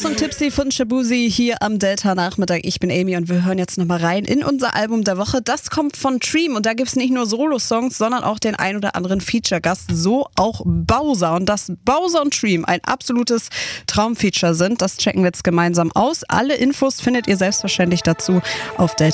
Lost und Tipsy von Shabuzi hier am Delta-Nachmittag. Ich bin Amy und wir hören jetzt nochmal rein in unser Album der Woche. Das kommt von Dream und da gibt es nicht nur Solo-Songs, sondern auch den ein oder anderen Feature-Gast. So auch Bowser. Und dass Bowser und Dream ein absolutes Traumfeature sind, das checken wir jetzt gemeinsam aus. Alle Infos findet ihr selbstverständlich dazu auf Delta.